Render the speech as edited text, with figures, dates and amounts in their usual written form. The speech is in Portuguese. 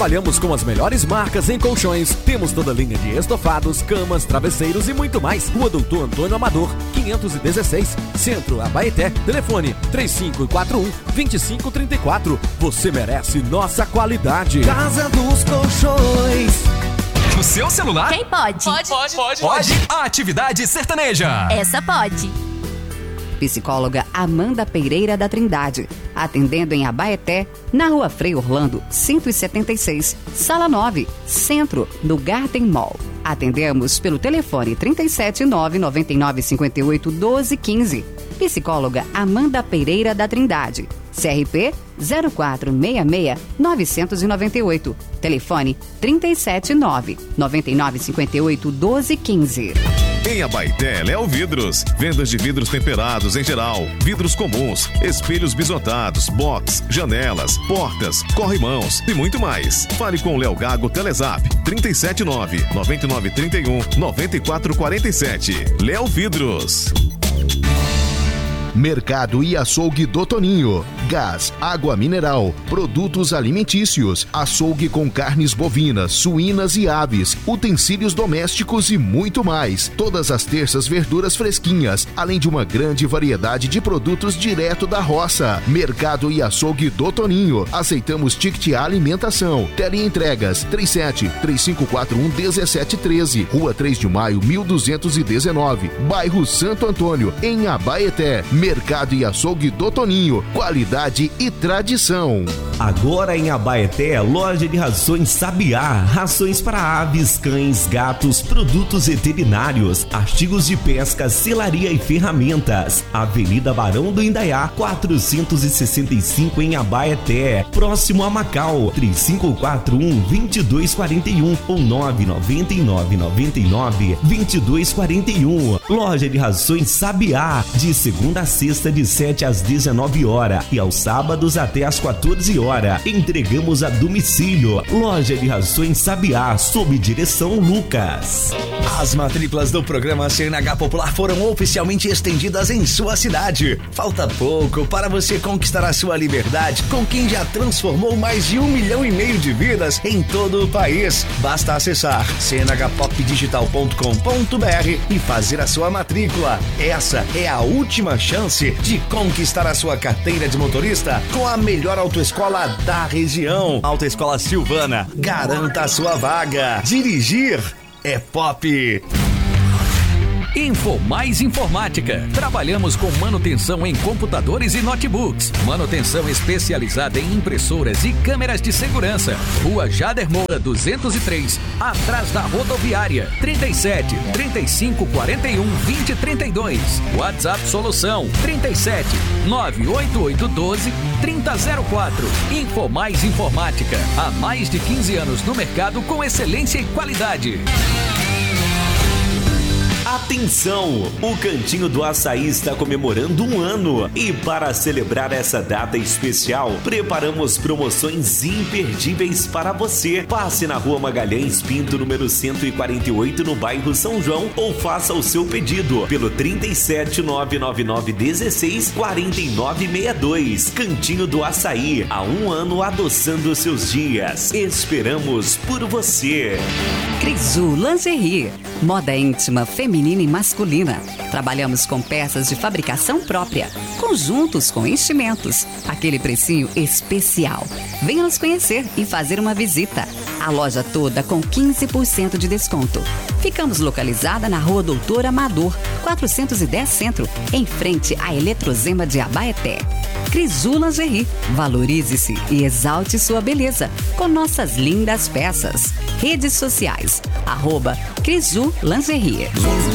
Trabalhamos com as melhores marcas em colchões. Temos toda a linha de estofados, camas, travesseiros e muito mais. Rua Doutor Antônio Amador, 516, Centro, Abaeté. Telefone 3541-2534. Você merece nossa qualidade. Casa dos Colchões. No seu celular? Quem pode? Pode. A atividade sertaneja. Essa pode. Psicóloga Amanda Pereira da Trindade, atendendo em Abaeté, na Rua Frei Orlando, 176, Sala 9, Centro, no Garden Mall. Atendemos pelo telefone 379-9958-1215. Psicóloga Amanda Pereira da Trindade, CRP 0466-998. Telefone 379-9958-1215. Em Abaeté, Léo Vidros. Vendas de vidros temperados em geral, vidros comuns, espelhos bisotados, box, janelas, portas, corrimãos e muito mais. Fale com o Léo Gago Telezap 379-9931-9447. Léo Vidros. Mercado e Açougue do Toninho. Gás, água mineral, produtos alimentícios, açougue com carnes bovinas, suínas e aves, utensílios domésticos e muito mais. Todas as terças verduras fresquinhas, além de uma grande variedade de produtos direto da roça. Mercado e Açougue do Toninho. Aceitamos ticket alimentação. Teleentregas 37-3541-1713. Rua 3 de Maio, 1219. Bairro Santo Antônio, em Abaeté. Mercado e Açougue do Toninho, qualidade e tradição. Agora em Abaeté, loja de rações Sabiá, rações para aves, cães, gatos, produtos veterinários, artigos de pesca, selaria e ferramentas. Avenida Barão do Indaiá, 465 em Abaeté, próximo a Macau, 3541-2241 ou 999-99-2241. Loja de rações Sabiá, de segunda a sexta de 7 às 19 horas e aos sábados até às 14 horas. Entregamos a domicílio. Loja de rações Sabiá, sob direção Lucas. As matrículas do programa CNH Popular foram oficialmente estendidas em sua cidade. Falta pouco para você conquistar a sua liberdade com quem já transformou mais de 1,5 milhão de vidas em todo o país. Basta acessar cnhpopdigital.com.br e fazer a sua matrícula. Essa é a última chance de conquistar a sua carteira de motorista com a melhor autoescola da região. Autoescola Silvana, garanta a sua vaga. Dirigir é pop. Info Mais Informática. Trabalhamos com manutenção em computadores e notebooks. Manutenção especializada em impressoras e câmeras de segurança. Rua Jader Moura 203, atrás da rodoviária. 37 35 41 20 32. WhatsApp Solução 37 98812 3004. Info Mais Informática. Há mais de 15 anos no mercado com excelência e qualidade. Atenção! O Cantinho do Açaí está comemorando 1 ano e para celebrar essa data especial, preparamos promoções imperdíveis para você. Passe na Rua Magalhães Pinto, número 148, no bairro São João, ou faça o seu pedido pelo 37999164962. Cantinho do Açaí, há 1 ano adoçando seus dias. Esperamos por você. Crisu Lingerie, moda íntima, feminina e masculina. Trabalhamos com peças de fabricação própria, conjuntos com enchimentos, aquele precinho especial. Venha nos conhecer e fazer uma visita. A loja toda com 15% de desconto. Ficamos localizada na Rua Doutor Amador, 410 Centro, em frente à Eletrozema de Abaeté. Crisu Lingerie, valorize-se e exalte sua beleza com nossas lindas peças. Redes sociais, @Crisu Lingerie.